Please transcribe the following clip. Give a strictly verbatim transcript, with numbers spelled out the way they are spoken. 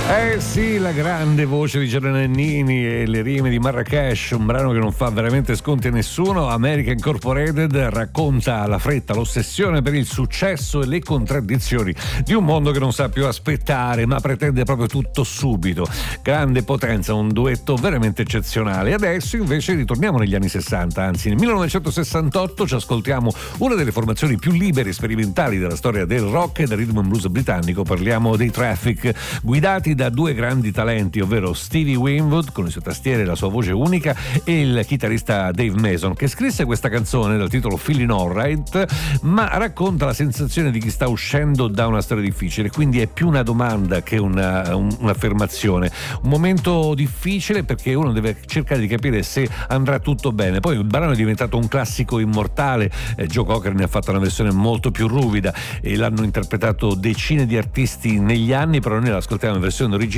Eh sì, la grande voce di Gianna Nannini e le rime di Marrakesh, un brano che non fa veramente sconti a nessuno. America Incorporated racconta alla fretta l'ossessione per il successo e le contraddizioni di un mondo che non sa più aspettare, ma pretende proprio tutto subito. Grande potenza, un duetto veramente eccezionale. Adesso invece ritorniamo negli anni sessanta, anzi nel millenovecentosessantotto ci ascoltiamo una delle formazioni più libere e sperimentali della storia del rock e del rhythm and blues britannico. Parliamo dei Traffic, guidati da due grandi talenti, ovvero Stevie Winwood con le sue tastiere e la sua voce unica e il chitarrista Dave Mason, che scrisse questa canzone dal titolo Feeling Alright, ma racconta la sensazione di chi sta uscendo da una storia difficile, quindi è più una domanda che una, un, un'affermazione. Un momento difficile perché uno deve cercare di capire se andrà tutto bene. Poi il brano è diventato un classico immortale, eh, Joe Cocker ne ha fatto una versione molto più ruvida e l'hanno interpretato decine di artisti negli anni, però noi l'ascoltiamo in versione originale